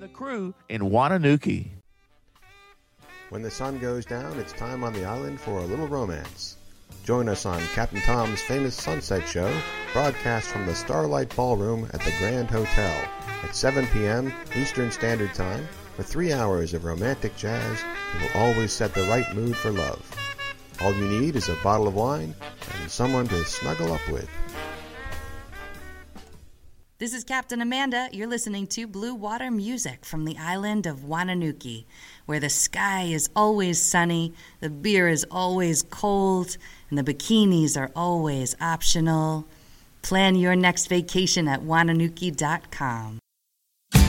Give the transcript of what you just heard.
the crew in Wananooki. When the sun goes down, it's time on the island for a little romance. Join us on Captain Tom's famous Sunset Show, broadcast from the Starlight Ballroom at the Grand Hotel at 7 p.m. Eastern Standard Time for 3 hours of romantic jazz that will always set the right mood for love. All you need is a bottle of wine and someone to snuggle up with. This is Captain Amanda. You're listening to Blue Water Music from the island of Wananooki, where the sky is always sunny, the beer is always cold, and the bikinis are always optional. Plan your next vacation at wananooki.com.